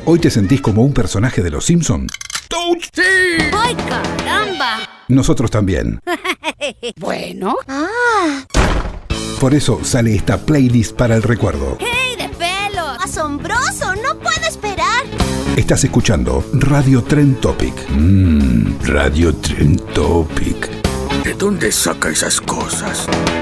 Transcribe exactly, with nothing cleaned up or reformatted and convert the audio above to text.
¿Hoy te sentís como un personaje de Los Simpson? ¡Touch! ¡Sí! ¡Ay, caramba! Nosotros también. Bueno. Ah. Por eso sale esta playlist para el recuerdo. ¡Hey, de pelos! ¡Asombroso! ¡No puedo esperar! Estás escuchando Radio Trend Topic. Mmm, Radio Trend Topic. ¿De dónde saca esas cosas?